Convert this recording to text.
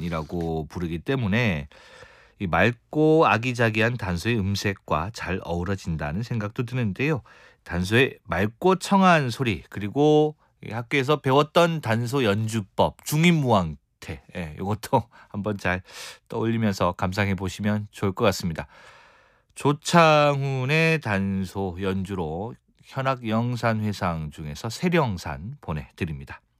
청한이라고 부르기 때문에 이 맑고 아기자기한 단소의 음색과 잘 어우러진다는 생각도 드는데요. 단소의 맑고 청한 소리 그리고 이 학교에서 배웠던 단소 연주법 중임무왕태 이것도 한번 잘 떠올리면서 감상해 보시면 좋을 것 같습니다. 조창훈의 단소 연주로 현악 영산회상 중에서 세령산 보내드립니다.